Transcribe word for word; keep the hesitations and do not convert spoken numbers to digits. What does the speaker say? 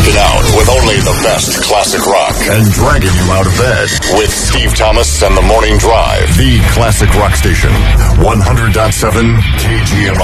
rocking out with only the best classic rock. And dragging you out of bed. With Steve Thomas and The Morning Drive. The Classic Rock Station. one hundred point seven K G M